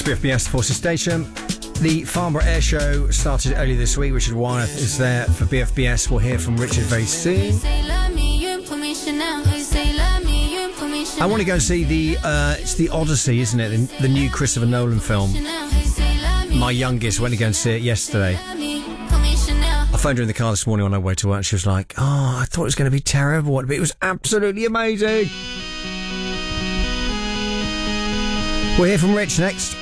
It's BFBS Forces Station. The Farnborough Air Show started earlier this week. Richard Wyeth is there for BFBS. We'll hear from Richard very soon. I want to go and see it's the Odyssey, isn't it? The new Christopher Nolan film. My youngest went to go and see it yesterday. I phoned her in the car this morning on her way to work. She was like, "Oh, I thought it was going to be terrible, but it was absolutely amazing." We'll hear from Rich next.